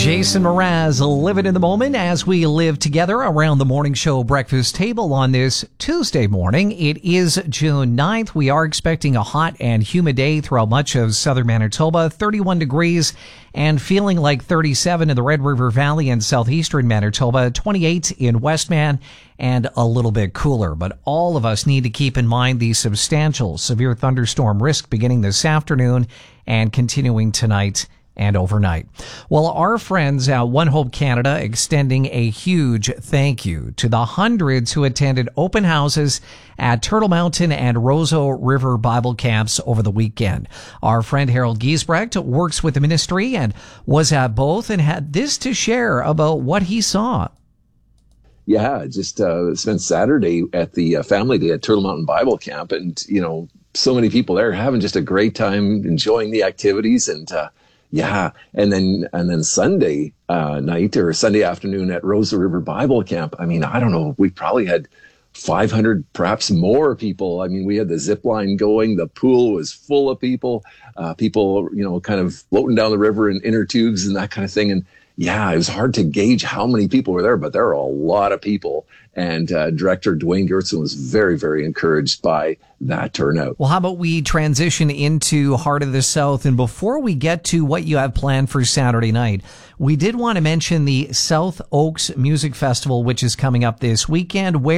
Jason Mraz, living in the moment as we live together around the morning show breakfast table on this Tuesday morning. It is June 9th. We are expecting a hot and humid day throughout much of southern Manitoba, 31 degrees and feeling like 37 in the Red River Valley and southeastern Manitoba, 28 in Westman, and a little bit cooler. But all of us need to keep in mind the substantial severe thunderstorm risk beginning this afternoon and continuing tonight and overnight. Well, our friends at One Hope Canada extending a huge thank you to the hundreds who attended open houses at Turtle Mountain and Roseau River Bible camps over the weekend. Our friend Harold Giesbrecht works with the ministry and was at both and had this to share about what he saw. Yeah, just spent Saturday at the family day at Turtle Mountain Bible Camp, and so many people there having just a great time enjoying the activities, and and then Sunday night or Sunday afternoon at Roseau River Bible Camp. I mean, I don't know, we probably had 500, perhaps more people. I mean, we had the zip line going. The pool was full of people, kind of floating down the river in inner tubes and that kind of thing. And yeah, it was hard to gauge how many people were there, but there were a lot of people. And Director Dwayne Gertson was very, very encouraged by that turnout. Well, how about we transition into Heart of the South? And before we get to what you have planned for Saturday night, we did want to mention the South Oaks Music Festival, which is coming up this weekend, where